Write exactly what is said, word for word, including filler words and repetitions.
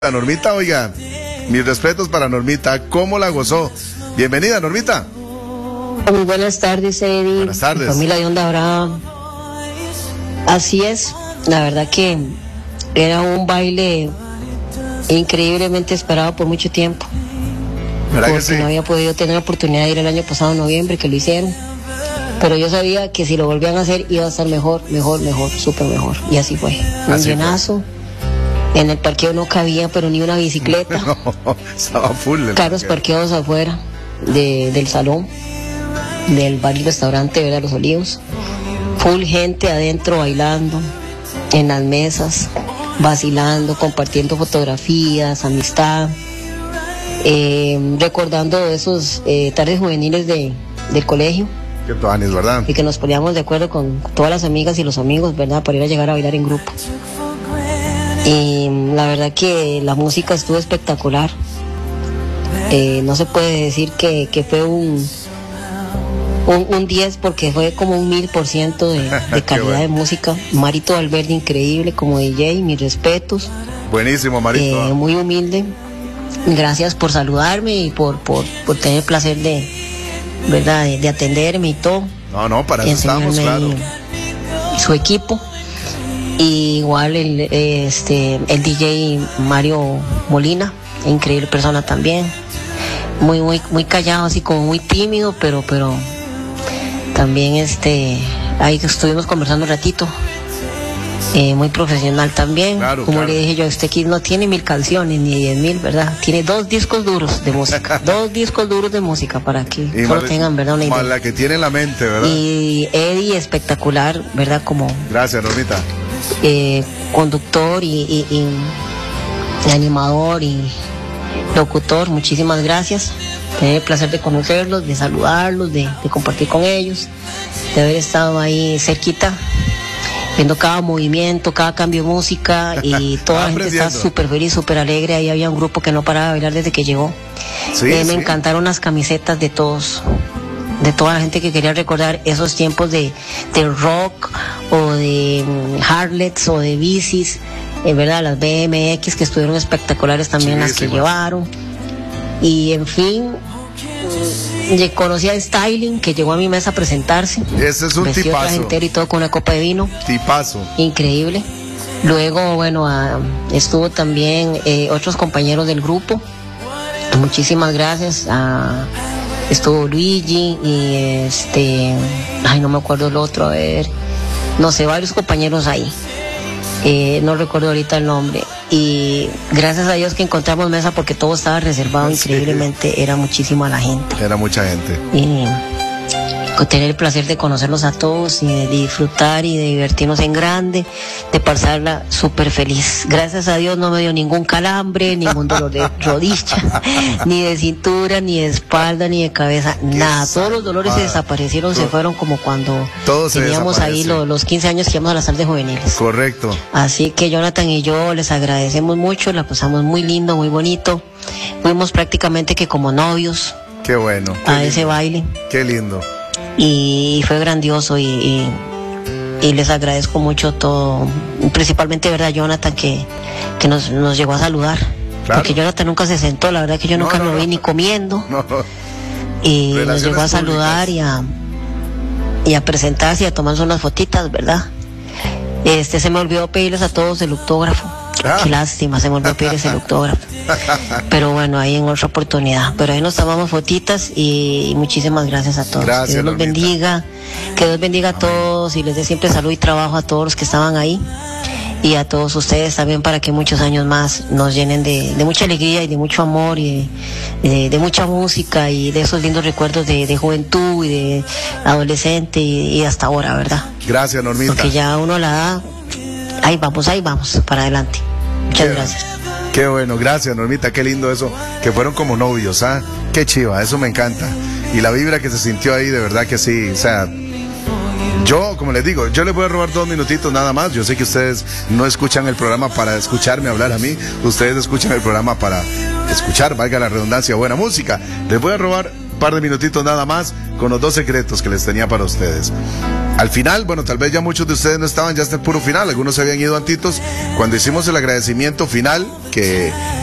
La Normita, oiga, mis respetos para Normita, ¿cómo la gozó? Bienvenida, Normita. Muy buenas tardes, Eddie. Buenas tardes. Familia de Onda Brava. Así es, la verdad que era un baile increíblemente esperado por mucho tiempo. ¿Verdad porque que sí? no había podido tener la oportunidad de ir el año pasado en noviembre, que lo hicieron. Pero yo sabía que si lo volvían a hacer iba a estar mejor, mejor, mejor, súper mejor. Y así fue. Un Así fue. llenazo. En el parqueo no cabía, pero ni una bicicleta. No, estaba full. el Carros parqueo. parqueados afuera de, del salón, del bar y restaurante, ¿verdad? Los Olivos. Full gente adentro bailando, en las mesas, vacilando, compartiendo fotografías, amistad, eh, recordando esos eh, tardes juveniles de, del colegio. Qué tuanis, ¿verdad? Y que nos poníamos de acuerdo con todas las amigas y los amigos, ¿verdad? Para ir a llegar a bailar en grupo. Y la verdad que la música estuvo espectacular. Eh, no se puede decir que, que fue un, un un diez porque fue como un mil por ciento de, de calidad bueno. de música. Marito Valverde increíble como D J, mis respetos. Buenísimo, Marito. Eh, muy humilde. Gracias por saludarme y por, por, por tener el placer de, ¿verdad? de, de atenderme y todo. No, no, para eso estamos, claro. Y su equipo. Y igual el, este, el D J Mario Molina, increíble persona también, muy muy muy callado, así como muy tímido, pero pero también este ahí estuvimos conversando un ratito, eh, muy profesional también. Claro, como claro. le dije yo, este kid no tiene mil canciones ni diez mil, ¿verdad? Tiene dos discos duros de música, dos discos duros de música para que Y solo más- tengan, ¿verdad? Una más idea. la que tiene en la mente, ¿verdad? Y Eddie espectacular, ¿verdad? Como Gracias, Normita. eh, conductor y, y, y- y animador y locutor, muchísimas gracias. Tener el placer de conocerlos, de saludarlos, de, de compartir con ellos, de haber estado ahí cerquita, viendo cada movimiento, cada cambio de música y toda la gente está Aprendiendo. súper feliz, súper alegre. Ahí había un grupo que no paraba de bailar desde que llegó. Sí, Eh, me sí. encantaron las camisetas de todos, de toda la gente que quería recordar esos tiempos de, de rock o de mm, Harlets o de bicis, eh, verdad, las B M X que estuvieron espectaculares también, las que Chivísimas. llevaron. Y en fin, mm, ye- conocí a Styling, que llegó a mi mesa a presentarse, Ese es un vestido de traje tipazo. entero y todo con una copa de vino, Tipazo. increíble. Luego, bueno, ah, estuvo también eh, otros compañeros del grupo. Muchísimas gracias. a estuvo Luigi y este, ay, no me acuerdo el otro, a ver, no sé, varios compañeros ahí. Eh, no recuerdo ahorita el nombre. Y gracias a Dios que encontramos mesa porque todo estaba reservado Sí. increíblemente, era muchísima la gente. Era mucha gente. Y con tener el placer de conocerlos a todos y de disfrutar y de divertirnos en grande, de pasarla súper feliz. Gracias a Dios no me dio ningún calambre, ningún dolor de rodilla, ni de cintura, ni de espalda, ni de cabeza, nada. Todos los dolores se salvada. desaparecieron, se Todo- fueron como cuando todo se teníamos ahí desaparece. lo- los quince años que íbamos a las tardes juveniles. Correcto. Así que Jonathan y yo les agradecemos mucho, la pasamos muy lindo, muy bonito. Fuimos prácticamente que como novios Qué bueno. Qué a lindo. ese baile. Qué lindo. Y fue grandioso y, y, y les agradezco mucho todo, principalmente, verdad, Jonathan, que, que nos, nos llegó a saludar. Claro. Porque Jonathan nunca se sentó, la verdad que yo No, nunca no, lo vi no. ni comiendo. No, Y nos Relaciones llegó a saludar y a, y a presentarse y a tomarse unas fotitas, ¿verdad? Este, se me olvidó pedirles a todos el autógrafo. Ah. Qué lástima, se me olvidó pedirles el autógrafo. Pero bueno, ahí en otra oportunidad. Pero ahí nos tomamos fotitas y, y muchísimas gracias a todos. Gracias, que Dios los Normita. bendiga, que Dios bendiga a todos y les dé siempre salud y trabajo a todos los que estaban ahí. Y a todos ustedes también para que muchos años más nos llenen de, de mucha alegría y de mucho amor y de, de, de mucha música y de esos lindos recuerdos de, de juventud y de adolescente y, y hasta ahora, ¿verdad? Gracias, Normita. Porque ya uno la da, ahí vamos, ahí vamos, para adelante. Muchas Qué- gracias. Qué bueno, gracias, Normita, qué lindo eso, que fueron como novios, ¿ah? Qué chiva, eso me encanta. Y la vibra que se sintió ahí, de verdad que sí, o sea, yo, como les digo, yo les voy a robar dos minutitos nada más. Yo sé que ustedes no escuchan el programa para escucharme hablar a mí, ustedes escuchan el programa para escuchar, valga la redundancia, buena música. Les voy a robar un par de minutitos nada más con los dos secretos que les tenía para ustedes. Al final, bueno, tal vez ya muchos de ustedes no estaban ya hasta el puro final, algunos se habían ido antitos, cuando hicimos el agradecimiento final, que